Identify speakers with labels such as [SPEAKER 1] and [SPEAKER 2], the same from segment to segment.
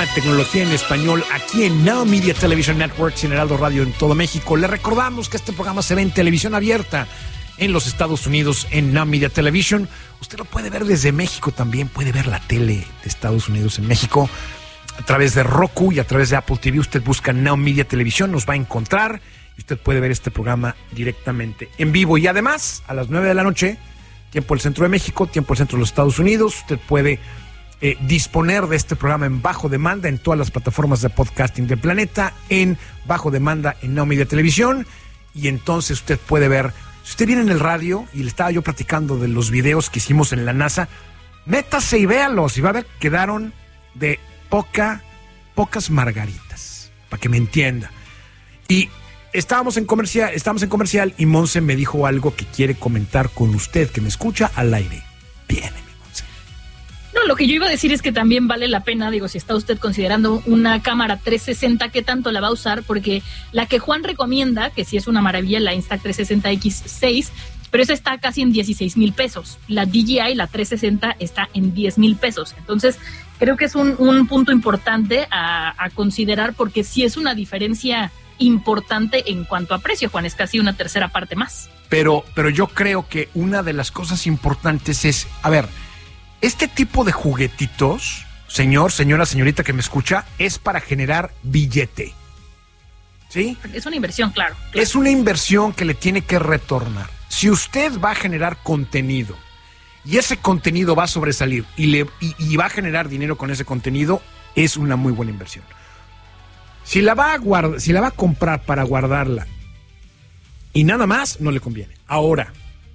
[SPEAKER 1] de tecnología en español aquí en Now Media Television Networks y en Heraldo Radio en todo México. Le recordamos que este programa se ve en televisión abierta en los Estados Unidos en Now Media Television. Usted lo puede ver desde México también, puede ver la tele de Estados Unidos en México a través de Roku y a través de Apple TV. Usted busca Now Media Television, nos va a encontrar y usted puede ver este programa directamente en vivo. Y además, a las 9 de la noche, tiempo del centro de México, tiempo del centro de los Estados Unidos, usted puede disponer de este programa en bajo demanda en todas las plataformas de podcasting del planeta, en bajo demanda en Now Media Televisión. Y entonces usted puede ver, si usted viene en el radio, y le estaba yo platicando de los videos que hicimos en la NASA, métase y véalos, y va a ver que quedaron de pocas margaritas, para que me entienda. Y estábamos en comercial y Monse me dijo algo que quiere comentar con usted, que me escucha al aire. Viene, mi Monse.
[SPEAKER 2] No, lo que yo iba a decir es que también vale la pena, digo, si está usted considerando una cámara 360, ¿qué tanto la va a usar? Porque la que Juan recomienda, que sí es una maravilla, la Insta360X6, pero esa está casi en 16,000 pesos. La DJI, la 360, está en 10,000 pesos. Entonces, creo que es un punto importante a considerar, porque sí es una diferencia importante en cuanto a precio, Juan, es casi una tercera parte más.
[SPEAKER 1] Pero yo creo que una de las importantes es, a ver, este tipo de juguetitos, señorita que me escucha, es para generar billete. ¿Sí?
[SPEAKER 2] Es una inversión, claro.
[SPEAKER 1] Es una inversión que le tiene que retornar. Si usted va a generar contenido y ese contenido va a sobresalir y va a generar dinero con ese contenido, es una muy buena inversión. Si la va a comprar para guardarla y nada más, no le conviene. Ahora,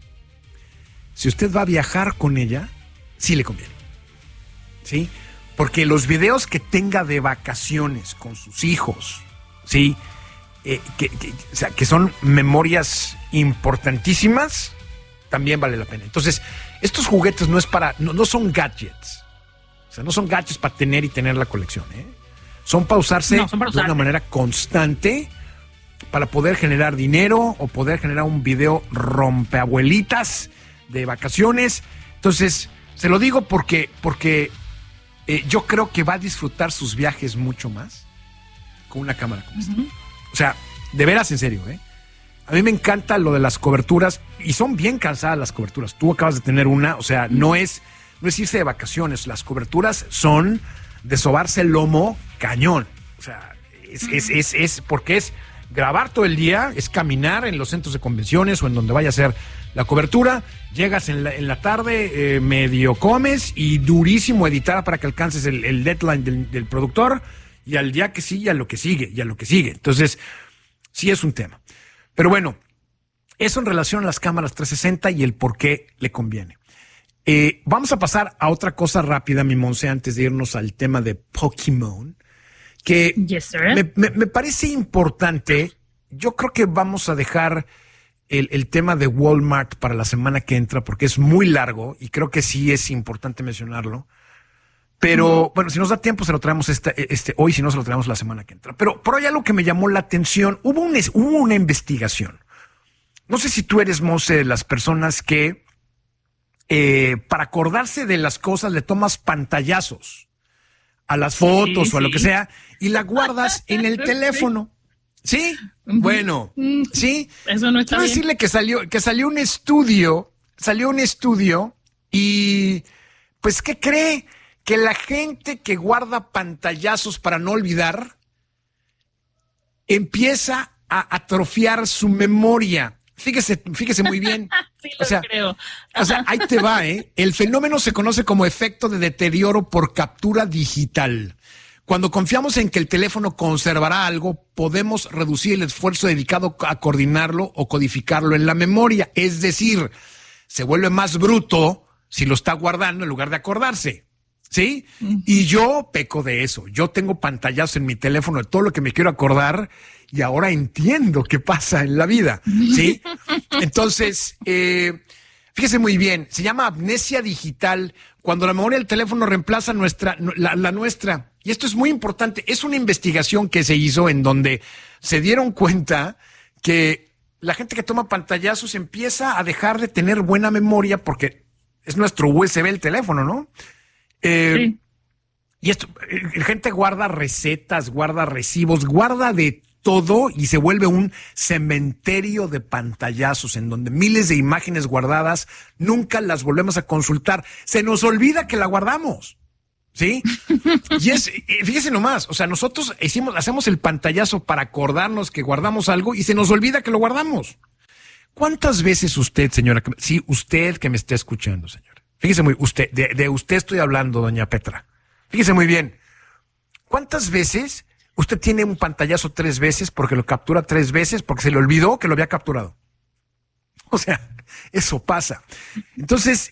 [SPEAKER 1] si usted va a viajar con ella, sí le conviene. ¿Sí? Porque los videos que tenga de vacaciones con sus hijos, ¿sí? Que son memorias importantísimas, también vale la pena. Entonces, estos juguetes no son gadgets. O sea, no son gadgets para tener y tener la colección, ¿eh? Son para usarse de una manera constante para poder generar dinero o poder generar un video rompeabuelitas de vacaciones. Entonces, se lo digo porque yo creo que va a disfrutar sus viajes mucho más con una cámara como esta. O sea, de veras, en serio, ¿eh? A mí me encanta lo de las coberturas y son bien cansadas las coberturas. Tú acabas de tener una, o sea, no es irse de vacaciones. Las coberturas son de sobarse el lomo cañón. O sea, es porque es grabar todo el día, es caminar en los centros de convenciones o en donde vaya a ser la cobertura. Llegas en la tarde, medio comes y durísimo editar para que alcances el deadline del productor. Y al día que sigue, a lo que sigue, y a lo que sigue. Entonces, sí es un tema. Pero bueno, eso en relación a las cámaras 360 y el por qué le conviene. Vamos a pasar a otra cosa rápida, mi Monse, antes de irnos al tema de Pokémon, que
[SPEAKER 2] yes, sir.
[SPEAKER 1] Me parece importante. Yo creo que vamos a dejar el tema de Walmart para la semana que entra, porque es muy largo y creo que sí es importante mencionarlo. Pero, bueno, si nos da tiempo se lo traemos hoy, si no se lo traemos la semana que entra. Pero hay algo que me llamó la atención. Hubo una investigación. No sé si tú eres, Monse, de las personas que para acordarse de las cosas le tomas pantallazos a las fotos o a lo que sea y la guardas en el teléfono. ¿Sí? Bueno, ¿sí?
[SPEAKER 2] Eso no está
[SPEAKER 1] Quiero
[SPEAKER 2] bien.
[SPEAKER 1] decirle que salió un estudio y pues, ¿qué cree? Que la gente que guarda pantallazos para no olvidar empieza a atrofiar su memoria. Fíjese muy bien.
[SPEAKER 2] Sí, lo creo.
[SPEAKER 1] O sea, ahí te va, ¿eh? El fenómeno se conoce como efecto de deterioro por captura digital. Cuando confiamos en que el teléfono conservará algo, podemos reducir el esfuerzo dedicado a coordinarlo o codificarlo en la memoria. Es decir, se vuelve más bruto si lo está guardando en lugar de acordarse. ¿Sí? Y yo peco de eso. Yo tengo pantallazos en mi teléfono de todo lo que me quiero acordar y ahora entiendo qué pasa en la vida. ¿Sí? Entonces, fíjese muy bien, se llama amnesia digital cuando la memoria del teléfono reemplaza la nuestra. Y esto es muy importante. Es una investigación que se hizo en donde se dieron cuenta que la gente que toma pantallazos empieza a dejar de tener buena memoria porque es nuestro USB el teléfono, ¿no?
[SPEAKER 2] Sí.
[SPEAKER 1] Y esto, gente guarda recetas, guarda recibos, guarda de todo y se vuelve un cementerio de pantallazos en donde miles de imágenes guardadas nunca las volvemos a consultar. Se nos olvida que la guardamos. ¿Sí? Y fíjese nomás, o sea, nosotros hacemos el pantallazo para acordarnos que guardamos algo y se nos olvida que lo guardamos. ¿Cuántas veces usted, señora, sí, usted que me está escuchando, señora, fíjese muy, usted, de usted estoy hablando, doña Petra, fíjese muy bien, ¿cuántas veces usted tiene un pantallazo 3 veces porque lo captura 3 veces porque se le olvidó que lo había capturado? O sea, eso pasa. Entonces,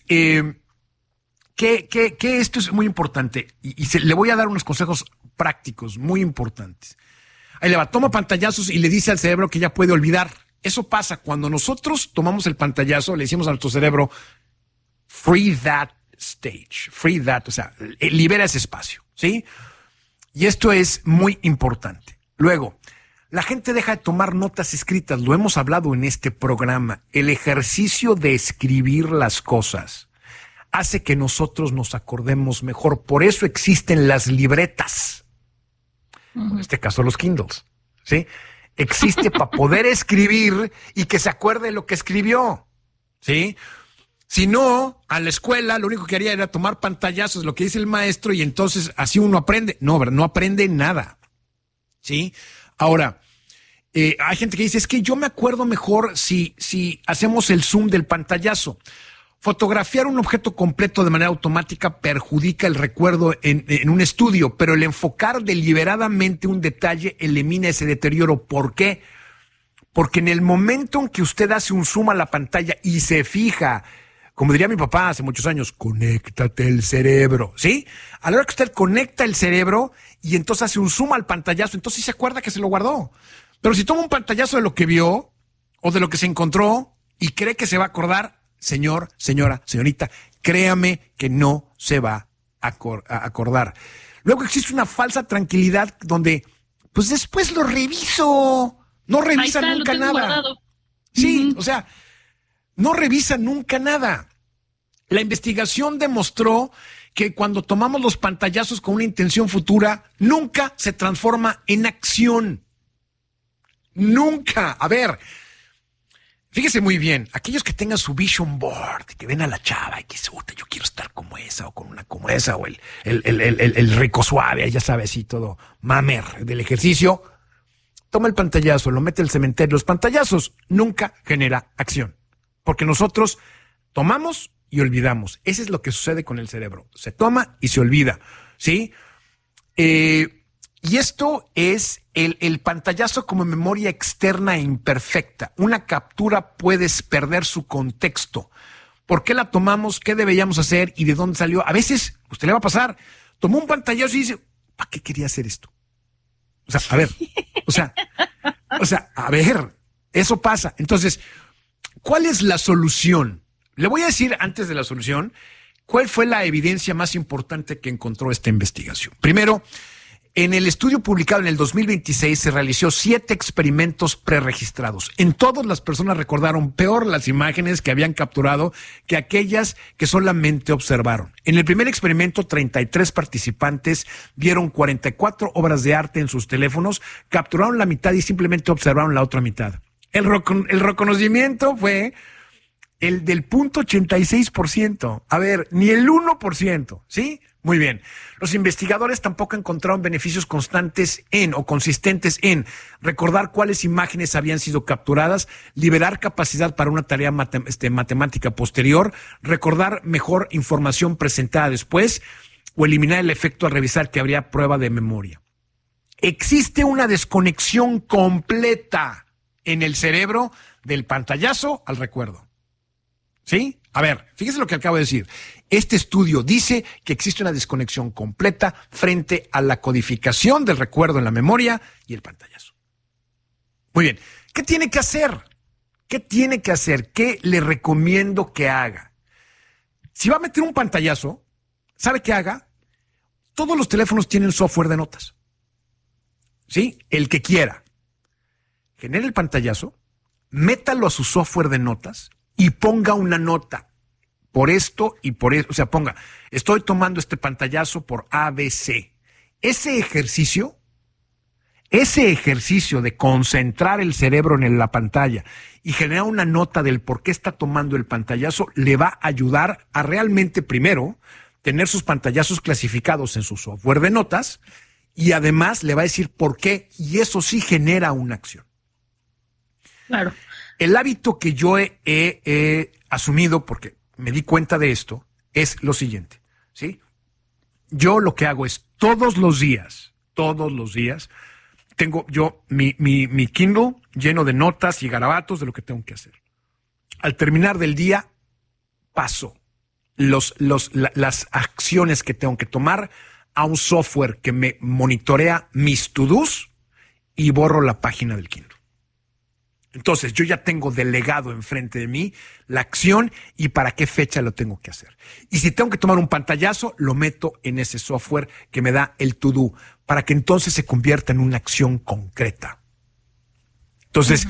[SPEAKER 1] que esto es muy importante y le voy a dar unos consejos prácticos muy importantes. Ahí le va, toma pantallazos y le dice al cerebro que ya puede olvidar. Eso pasa cuando nosotros tomamos el pantallazo, le decimos a nuestro cerebro, free that stage, free that, o sea, libera ese espacio, ¿sí? Y esto es muy importante. Luego, la gente deja de tomar notas escritas, lo hemos hablado en este programa. El ejercicio de escribir las cosas hace que nosotros nos acordemos mejor. Por eso existen las libretas. En este caso, los Kindles, ¿sí? Existe para poder escribir y que se acuerde lo que escribió, ¿sí? Si no, a la escuela lo único que haría era tomar pantallazos, lo que dice el maestro, y entonces así uno aprende. No, ¿verdad? No aprende nada, ¿sí? Ahora, hay gente que dice, es que yo me acuerdo mejor si hacemos el zoom del pantallazo. Fotografiar un objeto completo de manera automática perjudica el recuerdo en un estudio, pero el enfocar deliberadamente un detalle elimina ese deterioro. ¿Por qué? Porque en el momento en que usted hace un zoom a la pantalla y se fija, como diría mi papá hace muchos años, conéctate el cerebro, ¿sí? A la hora que usted conecta el cerebro y entonces hace un zoom al pantallazo, entonces sí se acuerda que se lo guardó. Pero si toma un pantallazo de lo que vio o de lo que se encontró y cree que se va a acordar, señor, señora, señorita, créame que no se va a acordar. Luego existe una falsa tranquilidad donde, pues después lo reviso. No revisa nunca nada. Guardado. Sí, o sea, no revisa nunca nada. La investigación demostró que cuando tomamos los pantallazos con una intención futura, nunca se transforma en acción. Nunca. A ver, fíjese muy bien, aquellos que tengan su vision board, que ven a la chava y que dicen, yo quiero estar como esa o con una como esa, o el rico suave, ya sabes, así todo mamer del ejercicio, toma el pantallazo, lo mete al cementerio. Los pantallazos nunca genera acción, porque nosotros tomamos y olvidamos. Eso es lo que sucede con el cerebro. Se toma y se olvida, ¿sí? Y esto es el pantallazo como memoria externa e imperfecta. Una captura puedes perder su contexto. ¿Por qué la tomamos? ¿Qué deberíamos hacer? ¿Y de dónde salió? A veces, usted le va a pasar, tomó un pantallazo y dice, ¿para qué quería hacer esto? O sea, a ver, a ver, eso pasa. Entonces, ¿cuál es la solución? Le voy a decir antes de la solución, ¿cuál fue la evidencia más importante que encontró esta investigación? Primero, en el estudio publicado en el 2026 se realizó 7 experimentos preregistrados. En todos las personas recordaron peor las imágenes que habían capturado que aquellas que solamente observaron. En el primer experimento, 33 participantes vieron 44 obras de arte en sus teléfonos, capturaron la mitad y simplemente observaron la otra mitad. El reconocimiento fue el del 0.86%. A ver, ni el 1%, ¿sí? Muy bien. Los investigadores tampoco encontraron beneficios constantes o consistentes en recordar cuáles imágenes habían sido capturadas, liberar capacidad para una tarea matemática posterior, recordar mejor información presentada después o eliminar el efecto al revisar que habría prueba de memoria. Existe una desconexión completa en el cerebro del pantallazo al recuerdo. ¿Sí? A ver, fíjese lo que acabo de decir. Este estudio dice que existe una desconexión completa frente a la codificación del recuerdo en la memoria y el pantallazo. Muy bien. ¿Qué tiene que hacer? ¿Qué tiene que hacer? ¿Qué le recomiendo que haga? Si va a meter un pantallazo, ¿sabe qué haga? Todos los teléfonos tienen software de notas. ¿Sí? El que quiera. Genere el pantallazo, métalo a su software de notas y ponga una nota. por esto y por eso. O sea, ponga, estoy tomando este pantallazo por ABC. Ese ejercicio de concentrar el cerebro en la pantalla y generar una nota del por qué está tomando el pantallazo le va a ayudar a realmente, primero, tener sus pantallazos clasificados en su software de notas y además le va a decir por qué, y eso sí genera una acción.
[SPEAKER 2] Claro.
[SPEAKER 1] El hábito que yo he asumido, porque me di cuenta de esto, es lo siguiente, ¿sí? Yo lo que hago es todos los días, tengo yo mi Kindle lleno de notas y garabatos de lo que tengo que hacer. Al terminar del día, paso las acciones que tengo que tomar a un software que me monitorea mis to-dos y borro la página del Kindle. Entonces, yo ya tengo delegado enfrente de mí la acción y para qué fecha lo tengo que hacer. Y si tengo que tomar un pantallazo, lo meto en ese software que me da el to-do, para que entonces se convierta en una acción concreta. Entonces,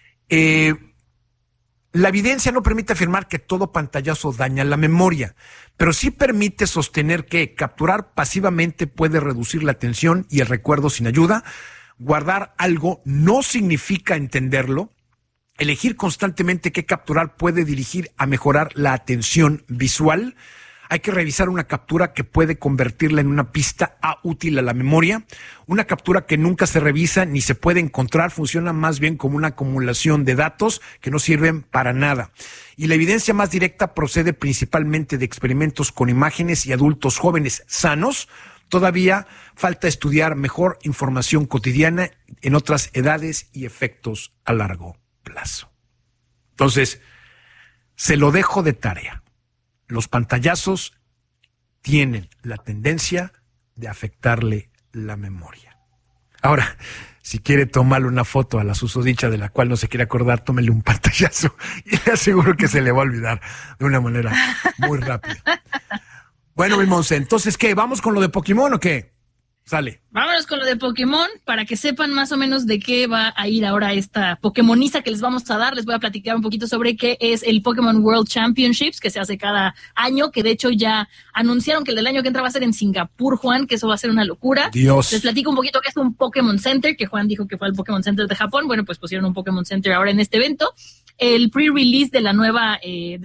[SPEAKER 1] la evidencia no permite afirmar que todo pantallazo daña la memoria, pero sí permite sostener que capturar pasivamente puede reducir la atención y el recuerdo sin ayuda. Guardar algo no significa entenderlo. Elegir constantemente qué capturar puede dirigir a mejorar la atención visual. Hay que revisar una captura que puede convertirla en una pista útil a la memoria. Una captura que nunca se revisa ni se puede encontrar funciona más bien como una acumulación de datos que no sirven para nada. Y la evidencia más directa procede principalmente de experimentos con imágenes y adultos jóvenes sanos. Todavía falta estudiar mejor información cotidiana en otras edades y efectos a largo plazo. Entonces, se lo dejo de tarea. Los pantallazos tienen la tendencia de afectarle la memoria. Ahora, si quiere tomarle una foto a la susodicha de la cual no se quiere acordar, tómele un pantallazo y le aseguro que se le va a olvidar de una manera muy rápida. Bueno, mi Monse, entonces, ¿qué? ¿Vamos con lo de Pokémon o qué? Sale.
[SPEAKER 2] Vámonos con lo de Pokémon para que sepan más o menos de qué va a ir ahora esta Pokémoniza que les vamos a dar. Les voy a platicar un poquito sobre qué es el Pokémon World Championships, que se hace cada año, que de hecho ya anunciaron que el del año que entra va a ser en Singapur, Juan, que eso va a ser una locura.
[SPEAKER 1] Dios.
[SPEAKER 2] Les platico un poquito qué es un Pokémon Center, que Juan dijo que fue el Pokémon Center de Japón. Bueno, pues pusieron un Pokémon Center ahora en este evento. El pre-release de la nueva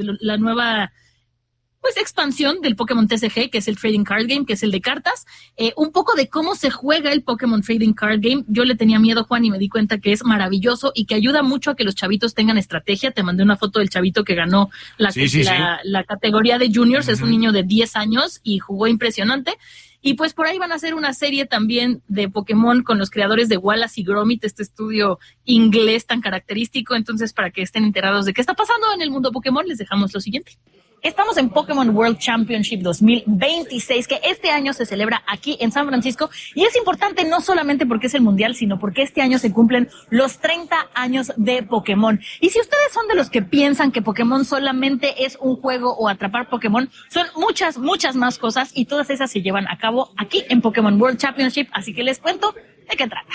[SPEAKER 2] pues expansión del Pokémon TCG, que es el Trading Card Game, que es el de cartas. Un poco de cómo se juega el Pokémon Trading Card Game. Yo le tenía miedo, Juan, y me di cuenta que es maravilloso y que ayuda mucho a que los chavitos tengan estrategia. Te mandé una foto del chavito que ganó la categoría de juniors. Es un niño de 10 años y jugó impresionante. Y pues por ahí van a hacer una serie también de Pokémon con los creadores de Wallace y Gromit, este estudio inglés tan característico. Entonces, para que estén enterados de qué está pasando en el mundo Pokémon, les dejamos lo siguiente. Estamos en Pokémon World Championship 2026, que este año se celebra aquí en San Francisco, y es importante no solamente porque es el mundial, sino porque este año se cumplen los 30 años de Pokémon. Y si ustedes son de los que piensan que Pokémon solamente es un juego o atrapar Pokémon, son muchas, muchas más cosas, y todas esas se llevan a cabo aquí en Pokémon World Championship, así que les cuento de qué trata.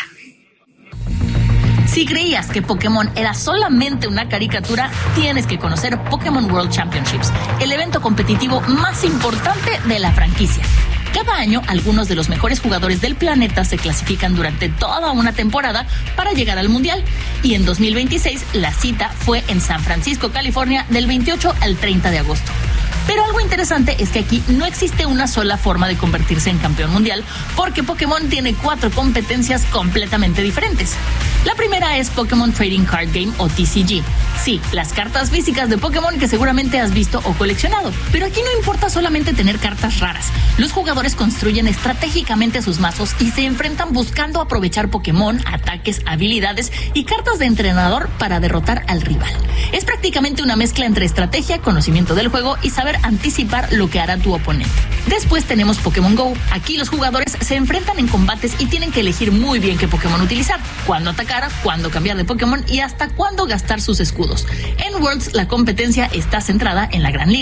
[SPEAKER 2] Si creías que Pokémon era solamente una caricatura, tienes que conocer Pokémon World Championships, el evento competitivo más importante de la franquicia. Cada año, algunos de los mejores jugadores del planeta se clasifican durante toda una temporada para llegar al Mundial. Y en 2026, la cita fue en San Francisco, California, del 28 al 30 de agosto. Pero algo interesante es que aquí no existe una sola forma de convertirse en campeón mundial, porque Pokémon tiene 4 competencias completamente diferentes. La primera es Pokémon Trading Card Game o TCG. Sí, las cartas físicas de Pokémon que seguramente has visto o coleccionado. Pero aquí no importa solamente tener cartas raras. Los jugadores construyen estratégicamente sus mazos y se enfrentan buscando aprovechar Pokémon, ataques, habilidades y cartas de entrenador para derrotar al rival. Es prácticamente una mezcla entre estrategia, conocimiento del juego y saber anticipar lo que hará tu oponente. Después tenemos Pokémon Go. Aquí los jugadores se enfrentan en combates y tienen que elegir muy bien qué Pokémon utilizar, cuándo atacar, cuándo cambiar de Pokémon y hasta cuándo gastar sus escudos. En Worlds la competencia está centrada en la Gran Liga.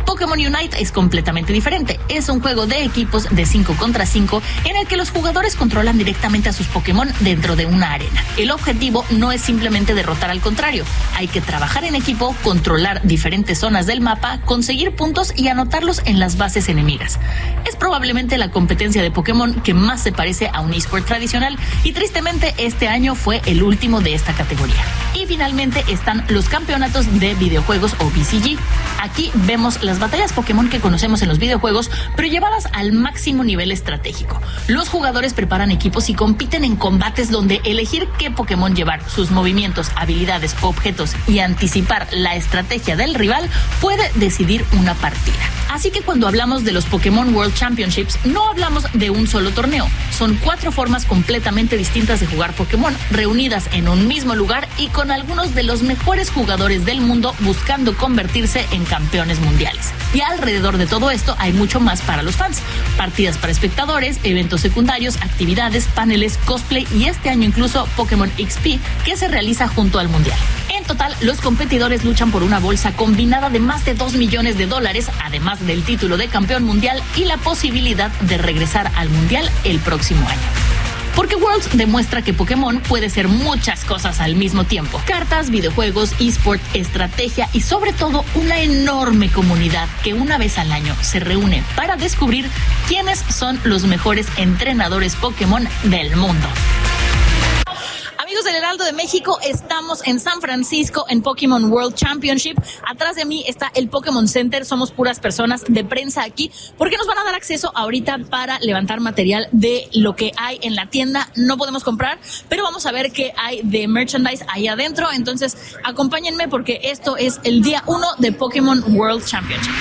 [SPEAKER 3] Pokémon Unite es completamente diferente. Es un juego de equipos de 5 contra 5 en el que los jugadores controlan directamente a sus Pokémon dentro de una arena. El objetivo no es simplemente derrotar al contrario. Hay que trabajar en equipo, controlar diferentes zonas del mapa, conseguir puntos y anotarlos en las bases enemigas. Es probablemente la competencia de Pokémon que más se parece a un eSport tradicional y tristemente este año fue el último de esta categoría. Y finalmente están los campeonatos de videojuegos o BCG. Aquí vemos las batallas Pokémon que conocemos en los videojuegos, pero llevadas al máximo nivel estratégico. Los jugadores preparan equipos y compiten en combates donde elegir qué Pokémon llevar, sus movimientos, habilidades, objetos y anticipar la estrategia del rival puede decidir una partida. Así que cuando hablamos de los Pokémon World Championships, no hablamos de un solo torneo. Son 4 formas completamente distintas de jugar Pokémon, reunidas en un mismo lugar y con algunos de los mejores jugadores del mundo buscando convertirse en campeones mundiales. Y alrededor de todo esto hay mucho más para los fans. Partidas para espectadores, eventos secundarios, actividades, paneles, cosplay y este año incluso Pokémon XP que se realiza junto al mundial. En total, los competidores luchan por una bolsa combinada de más de $2 millones, además del título de campeón mundial y la posibilidad de regresar al mundial el próximo año. Porque Worlds demuestra que Pokémon puede ser muchas cosas al mismo tiempo. Cartas, videojuegos, eSport, estrategia y sobre todo una enorme comunidad que una vez al año se reúne para descubrir quiénes son los mejores entrenadores Pokémon del mundo. Amigos del Heraldo de México, estamos en San Francisco en Pokémon World Championship. Atrás de mí está el Pokémon Center. Somos puras personas de prensa aquí porque nos van a dar acceso ahorita para levantar material de lo que hay en la tienda. No podemos comprar, pero vamos a ver qué hay de merchandise ahí adentro. Entonces, acompáñenme porque esto es el día 1 de Pokémon World Championship.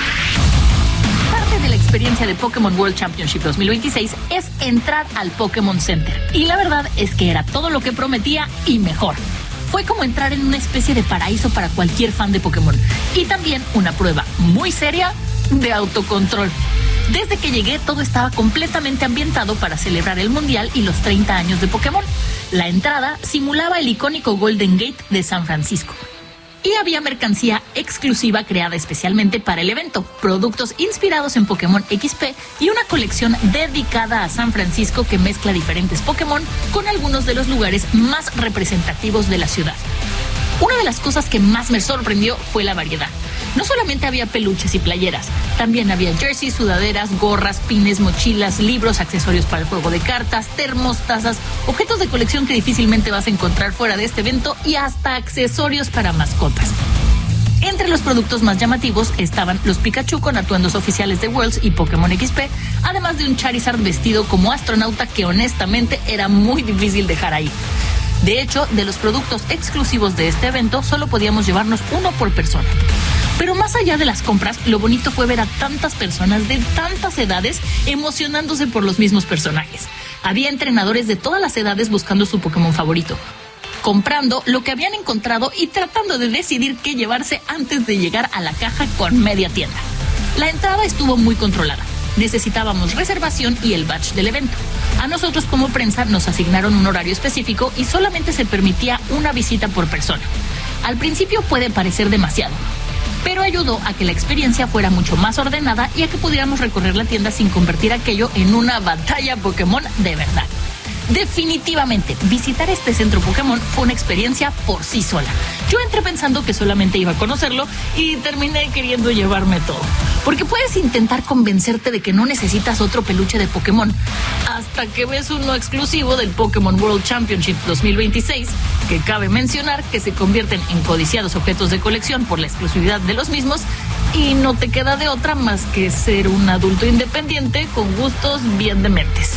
[SPEAKER 3] Parte de la experiencia de Pokémon World Championship 2026 es entrar al Pokémon Center. Y la verdad es que era todo lo que prometía y mejor. Fue como entrar en una especie de paraíso para cualquier fan de Pokémon. Y también una prueba muy seria de autocontrol. Desde que llegué todo estaba completamente ambientado para celebrar el Mundial y los 30 años de Pokémon. La entrada simulaba el icónico Golden Gate de San Francisco. Y había mercancía exclusiva creada especialmente para el evento, productos inspirados en Pokémon XP y una colección dedicada a San Francisco que mezcla diferentes Pokémon con algunos de los lugares más representativos de la ciudad. Una de las cosas que más me sorprendió fue la variedad. No solamente había peluches y playeras, también había jerseys, sudaderas, gorras, pines, mochilas, libros, accesorios para el juego de cartas, termos, tazas, objetos de colección que difícilmente vas a encontrar fuera de este evento y hasta accesorios para mascotas. Entre los productos más llamativos estaban los Pikachu con atuendos oficiales de Worlds y Pokémon XP, además de un Charizard vestido como astronauta que honestamente era muy difícil dejar ahí. De hecho, de los productos exclusivos de este evento, solo podíamos llevarnos uno por persona. Pero más allá de las compras, lo bonito fue ver a tantas personas de tantas edades emocionándose por los mismos personajes. Había entrenadores de todas las edades buscando su Pokémon favorito, comprando lo que habían encontrado y tratando de decidir qué llevarse antes de llegar a la caja con media tienda. La entrada estuvo muy controlada. Necesitábamos reservación y el badge del evento. A nosotros como prensa nos asignaron un horario específico y solamente se permitía una visita por persona. Al principio puede parecer demasiado, pero ayudó a que la experiencia fuera mucho más ordenada y a que pudiéramos recorrer la tienda sin convertir aquello en una batalla Pokémon de verdad. Definitivamente, visitar este centro Pokémon fue una experiencia por sí sola. Yo entré pensando que solamente iba a conocerlo y terminé queriendo llevarme todo. Porque puedes intentar convencerte de que no necesitas otro peluche de Pokémon, hasta que ves uno exclusivo del Pokémon World Championship 2026, que cabe mencionar que se convierten en codiciados objetos de colección por la exclusividad de los mismos, y no te queda de otra más que ser un adulto independiente con gustos bien dementes.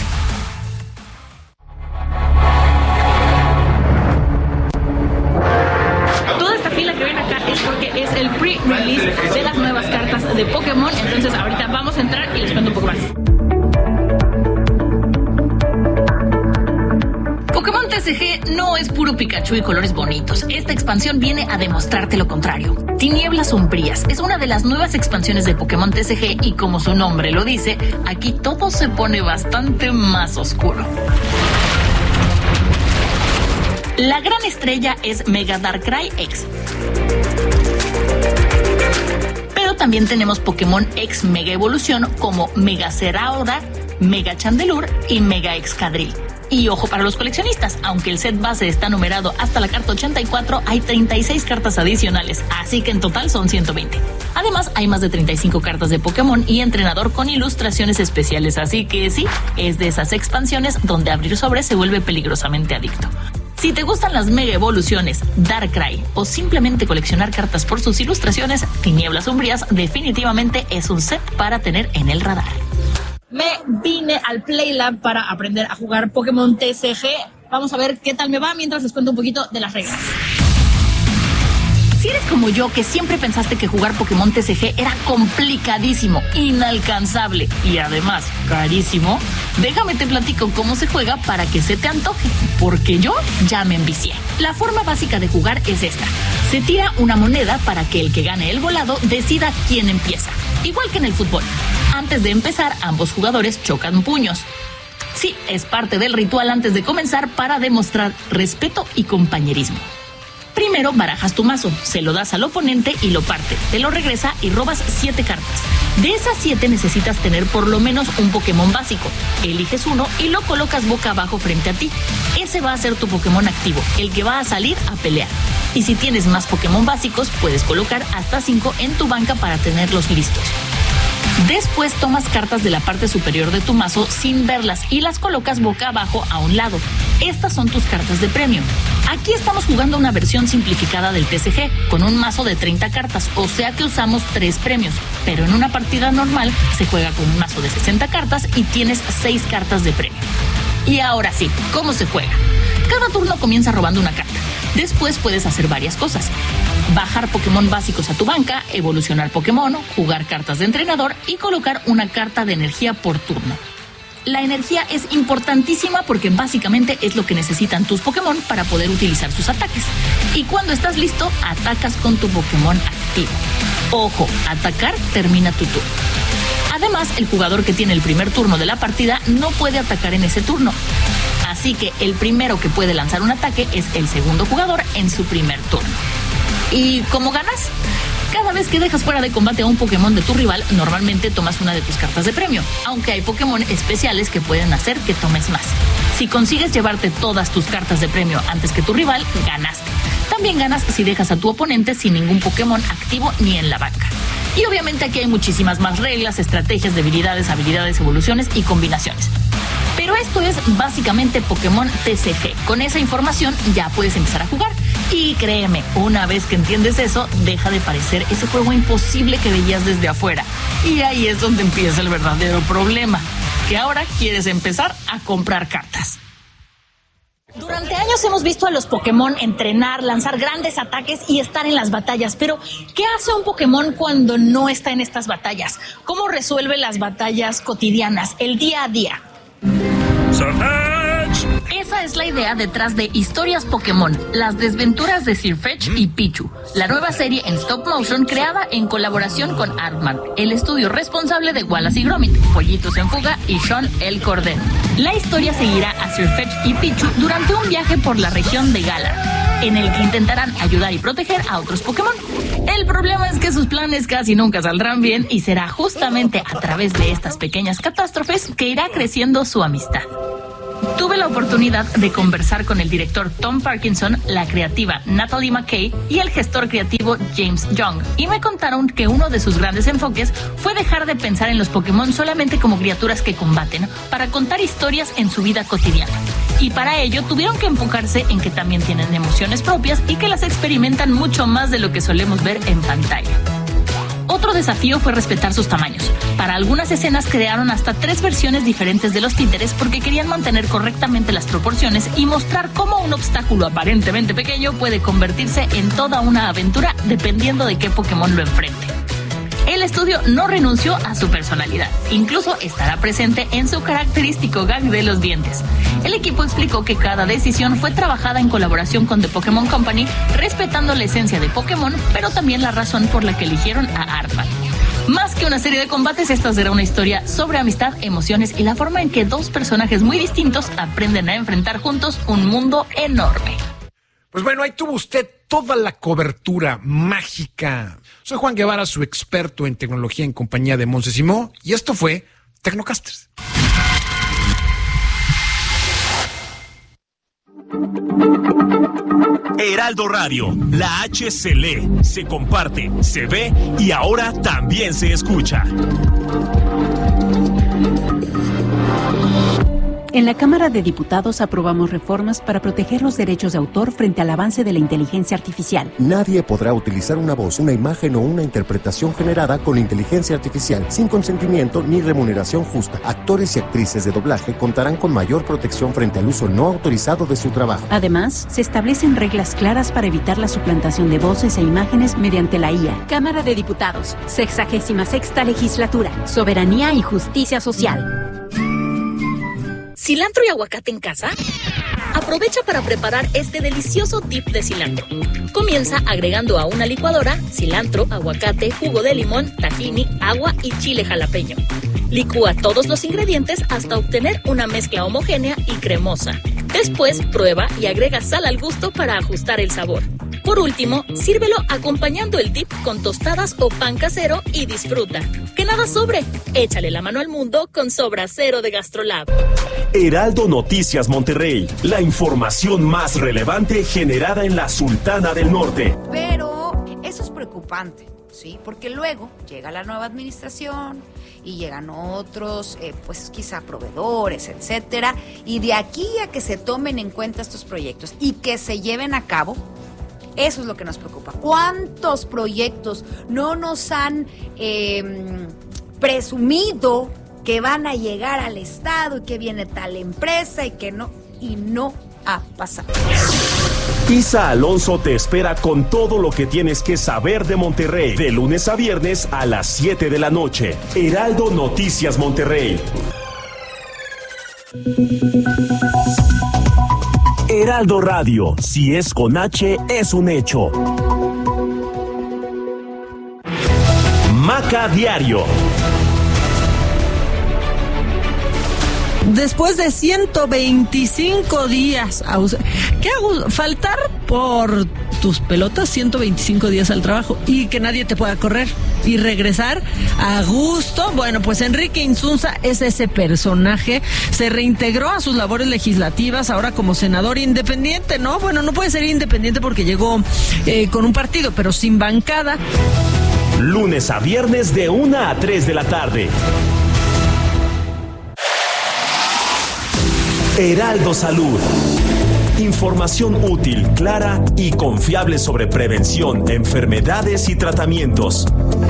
[SPEAKER 3] Es el pre-release de las nuevas cartas de Pokémon. Entonces ahorita vamos a entrar y les cuento un poco más. Pokémon TCG no es puro Pikachu y colores bonitos. Esta expansión viene a demostrarte lo contrario. Tinieblas Sombrías es una de las nuevas expansiones de Pokémon TCG y como su nombre lo dice, aquí todo se pone bastante más oscuro. La gran estrella es Mega Darkrai X. también tenemos Pokémon X Mega Evolución como Mega Zeraora, Mega Chandelure y Mega Excadrill. Y ojo para los coleccionistas, aunque el set base está numerado hasta la carta 84, hay 36 cartas adicionales, así que en total son 120. Además, hay más de 35 cartas de Pokémon y entrenador con ilustraciones especiales, así que sí, es de esas expansiones donde abrir sobre se vuelve peligrosamente adicto. Si te gustan las mega evoluciones, Darkrai o simplemente coleccionar cartas por sus ilustraciones, Tinieblas Umbrías definitivamente es un set para tener en el radar.
[SPEAKER 2] Me vine al Playlab para aprender a jugar Pokémon TCG. Vamos a ver qué tal me va mientras les cuento un poquito de las reglas.
[SPEAKER 3] Si eres como yo, que siempre pensaste que jugar Pokémon TCG era complicadísimo, inalcanzable y además carísimo, déjame te platico cómo se juega para que se te antoje, porque yo ya me envicié. La forma básica de jugar es esta. Se tira una moneda para que el que gane el volado decida quién empieza, igual que en el fútbol. Antes de empezar, ambos jugadores chocan puños. Sí, es parte del ritual antes de comenzar para demostrar respeto y compañerismo. Primero barajas tu mazo, se lo das al oponente y lo parte, te lo regresa y robas 7 cartas. De esas 7 necesitas tener por lo menos un Pokémon básico. Eliges uno y lo colocas boca abajo frente a ti. Ese va a ser tu Pokémon activo, el que va a salir a pelear. Y si tienes más Pokémon básicos, puedes colocar hasta 5 en tu banca para tenerlos listos. Después tomas cartas de la parte superior de tu mazo sin verlas y las colocas boca abajo a un lado. Estas son tus cartas de premio. Aquí estamos jugando una versión simplificada del TCG, con un mazo de 30 cartas, o sea que usamos 3 premios, pero en una partida normal se juega con un mazo de 60 cartas y tienes 6 cartas de premio. Y ahora sí, ¿cómo se juega? Cada turno comienza robando una carta. Después puedes hacer varias cosas: bajar Pokémon básicos a tu banca, evolucionar Pokémon, jugar cartas de entrenador y colocar una carta de energía por turno. La energía es importantísima porque básicamente es lo que necesitan tus Pokémon para poder utilizar sus ataques. Y cuando estás listo, atacas con tu Pokémon activo. Ojo, atacar termina tu turno. Además, el jugador que tiene el primer turno de la partida no puede atacar en ese turno. Así que el primero que puede lanzar un ataque es el segundo jugador en su primer turno. ¿Y cómo ganas? Cada vez que dejas fuera de combate a un Pokémon de tu rival, normalmente tomas una de tus cartas de premio, aunque hay Pokémon especiales que pueden hacer que tomes más. Si consigues llevarte todas tus cartas de premio antes que tu rival, ganaste. También ganas si dejas a tu oponente sin ningún Pokémon activo ni en la banca. Y obviamente aquí hay muchísimas más reglas, estrategias, debilidades, habilidades, evoluciones y combinaciones. Pero esto es básicamente Pokémon TCG. Con esa información ya puedes empezar a jugar. Y créeme, una vez que entiendes eso, deja de parecer ese juego imposible que veías desde afuera. Y ahí es donde empieza el verdadero problema, que ahora quieres empezar a comprar cartas.
[SPEAKER 2] Durante años hemos visto a los Pokémon entrenar, lanzar grandes ataques y estar en las batallas, pero ¿qué hace un Pokémon cuando no está en estas batallas? ¿Cómo resuelve las batallas cotidianas, el día a día?
[SPEAKER 3] Esa es la idea detrás de Historias Pokémon, las desventuras de Sirfetch'd y Pichu, la nueva serie en stop motion creada en colaboración con Artman, el estudio responsable de Wallace y Gromit, Pollitos en Fuga y Sean el Cordero. La historia seguirá a Sirfetch'd y Pichu durante un viaje por la región de Galar, en el que intentarán ayudar y proteger a otros Pokémon. El problema es que sus planes casi nunca saldrán bien y será justamente a través de estas pequeñas catástrofes que irá creciendo su amistad. Tuve la oportunidad de conversar con el director Tom Parkinson, la creativa Natalie McKay y el gestor creativo James Young, y me contaron que uno de sus grandes enfoques fue dejar de pensar en los Pokémon solamente como criaturas que combaten, para contar historias en su vida cotidiana. Y para ello tuvieron que enfocarse en que también tienen emociones propias y que las experimentan mucho más de lo que solemos ver en pantalla. Otro desafío fue respetar sus tamaños. Para algunas escenas crearon hasta 3 versiones diferentes de los títeres porque querían mantener correctamente las proporciones y mostrar cómo un obstáculo aparentemente pequeño puede convertirse en toda una aventura dependiendo de qué Pokémon lo enfrente. El estudio no renunció a su personalidad, incluso estará presente en su característico gag de los dientes. El equipo explicó que cada decisión fue trabajada en colaboración con The Pokémon Company, respetando la esencia de Pokémon, pero también la razón por la que eligieron a Artman. Más que una serie de combates, esta será una historia sobre amistad, emociones y la forma en que 2 personajes muy distintos aprenden a enfrentar juntos un mundo enorme.
[SPEAKER 1] Pues bueno, ahí tuvo usted toda la cobertura mágica. Soy Juan Guevara, su experto en tecnología en compañía de Montse Simó, y esto fue Tecnocasters.
[SPEAKER 4] Heraldo Radio, la H se lee, se comparte, se ve y ahora también se escucha.
[SPEAKER 5] En la Cámara de Diputados aprobamos reformas para proteger los derechos de autor frente al avance de la inteligencia artificial.
[SPEAKER 6] Nadie podrá utilizar una voz, una imagen o una interpretación generada con inteligencia artificial sin consentimiento ni remuneración justa. Actores y actrices de doblaje contarán con mayor protección frente al uso no autorizado de su trabajo.
[SPEAKER 5] Además, se establecen reglas claras para evitar la suplantación de voces e imágenes mediante la IA. Cámara de Diputados, 66ª Legislatura, Soberanía y Justicia Social.
[SPEAKER 3] ¿Cilantro y aguacate en casa? Aprovecha para preparar este delicioso dip de cilantro. Comienza agregando a una licuadora cilantro, aguacate, jugo de limón, tahini, agua y chile jalapeño. Licúa todos los ingredientes hasta obtener una mezcla homogénea y cremosa. Después, prueba y agrega sal al gusto para ajustar el sabor. Por último, sírvelo acompañando el dip con tostadas o pan casero y disfruta. ¡Que nada sobre! Échale la mano al mundo con Sobra Cero de GastroLab.
[SPEAKER 4] Heraldo Noticias Monterrey, la información más relevante generada en la Sultana del Norte.
[SPEAKER 7] Pero eso es preocupante, ¿sí? Porque luego llega la nueva administración y llegan otros, pues quizá proveedores, etcétera, y de aquí a que se tomen en cuenta estos proyectos y que se lleven a cabo, eso es lo que nos preocupa. ¿Cuántos proyectos no nos han presumido que van a llegar al Estado y que viene tal empresa y no ha pasado?
[SPEAKER 4] Isa Alonso te espera con todo lo que tienes que saber de Monterrey, de lunes a viernes a las 7 de la noche. Heraldo Noticias Monterrey. Heraldo Radio, si es con H, es un hecho. Maca Diario.
[SPEAKER 8] Después de 125 días, ¿qué hago? Faltar por tus pelotas 125 días al trabajo y que nadie te pueda correr y regresar a gusto. Bueno, pues Enrique Insunza es ese personaje, se reintegró a sus labores legislativas ahora como senador independiente, ¿no? Bueno, no puede ser independiente porque llegó con un partido, pero sin bancada.
[SPEAKER 4] Lunes a viernes de 1 a 3 de la tarde. Heraldo Salud. Información útil, clara y confiable sobre prevención, enfermedades y tratamientos.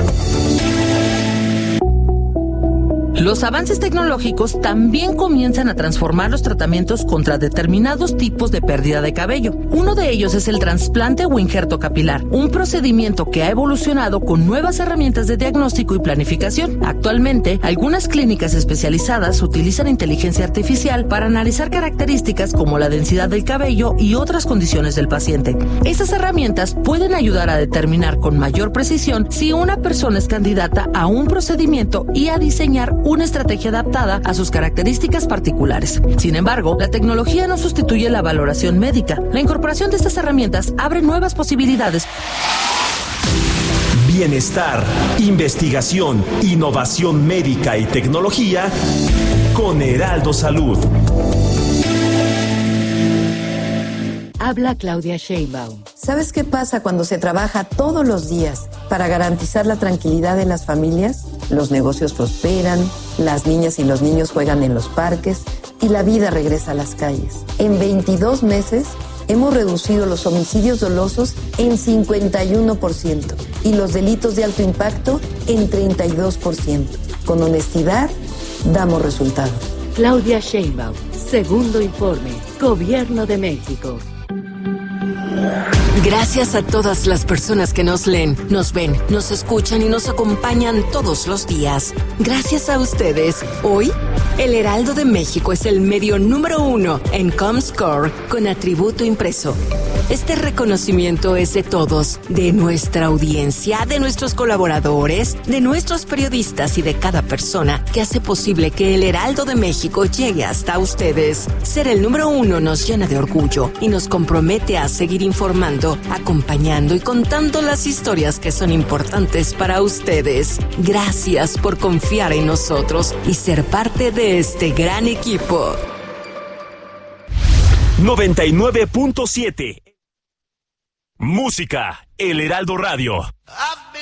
[SPEAKER 3] Los avances tecnológicos también comienzan a transformar los tratamientos contra determinados tipos de pérdida de cabello. Uno de ellos es el trasplante o injerto capilar, un procedimiento que ha evolucionado con nuevas herramientas de diagnóstico y planificación. Actualmente, algunas clínicas especializadas utilizan inteligencia artificial para analizar características como la densidad del cabello y otras condiciones del paciente. Estas herramientas pueden ayudar a determinar con mayor precisión si una persona es candidata a un procedimiento y a diseñar una estrategia adaptada a sus características particulares. Sin embargo, la tecnología no sustituye la valoración médica. La incorporación de estas herramientas abre nuevas posibilidades.
[SPEAKER 4] Bienestar, investigación, innovación médica y tecnología con Heraldo Salud.
[SPEAKER 9] Habla Claudia Sheinbaum. ¿Sabes qué pasa cuando se trabaja todos los días para garantizar la tranquilidad de las familias? Los negocios prosperan, las niñas y los niños juegan en los parques y la vida regresa a las calles. En 22 meses hemos reducido los homicidios dolosos en 51% y los delitos de alto impacto en 32%. Con honestidad, damos resultados. Claudia Sheinbaum, segundo informe, Gobierno de México.
[SPEAKER 10] Gracias a todas las personas que nos leen, nos ven, nos escuchan y nos acompañan todos los días. Gracias a ustedes, hoy, el Heraldo de México es el medio número 1 en Comscore con atributo impreso. Este reconocimiento es de todos, de nuestra audiencia, de nuestros colaboradores, de nuestros periodistas y de cada persona que hace posible que el Heraldo de México llegue hasta ustedes. Ser el número 1 nos llena de orgullo y nos compromete a seguir informando informando, acompañando y contando las historias que son importantes para ustedes. Gracias por confiar en nosotros y ser parte de este gran equipo.
[SPEAKER 4] 99.7 Música, El Heraldo Radio.